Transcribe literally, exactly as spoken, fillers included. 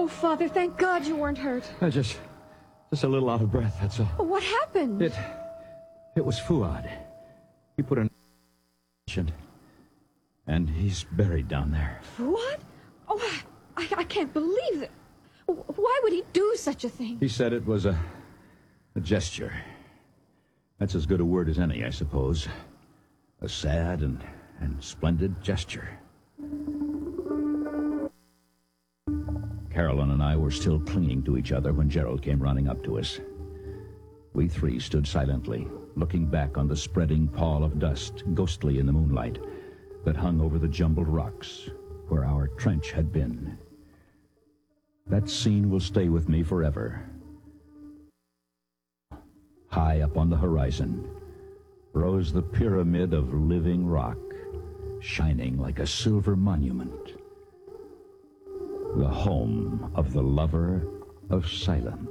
Father, thank God you weren't hurt. I just... just a little out of breath, that's all. What happened? It... it was Fuad. He put an... and he's buried down there. What? Oh, I, I can't believe it. Why would he do such a thing? He said it was a... a gesture. That's as good a word as any, I suppose. A sad and, and splendid gesture. Carolyn and I were still clinging to each other when Gerald came running up to us. We three stood silently, looking back on the spreading pall of dust, ghostly in the moonlight, that hung over the jumbled rocks where our trench had been. That scene will stay with me forever. High up on the horizon rose the pyramid of living rock, shining like a silver monument. The home of the lover of silence.